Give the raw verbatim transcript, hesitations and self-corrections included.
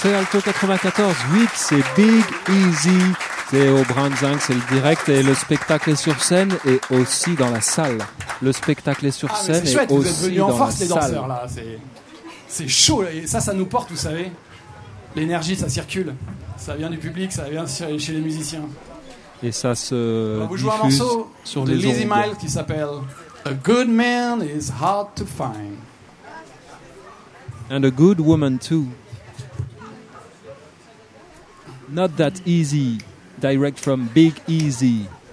c'est Alto quatre-vingt-quatorze huit, c'est Big Easy. C'est au Brandzang, c'est le direct et le spectacle est sur scène et aussi dans la salle. Le spectacle est sur ah, scène c'est chouette, et vous êtes aussi venus en dans force la les salle. danseurs là, c'est, c'est chaud là. Et ça, ça nous porte, vous savez. L'énergie, ça circule. Ça vient du public, ça vient chez les musiciens. Et ça se On va vous jouer un diffuse morceau sur de les Lizzie ondes. Miles qui s'appelle A Good Man is Hard to Find. And a good woman too. Not that easy. Direct from Big Easy.